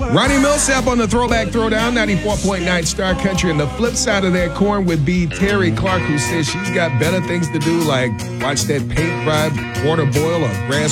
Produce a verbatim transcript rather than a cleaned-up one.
Ronnie Millsap on the Throwback Throwdown, ninety-four point nine Star Country. And the flip side of that coin would be Terry Clark, who says she's got better things to do, like watch that paint dry, water boil, or grass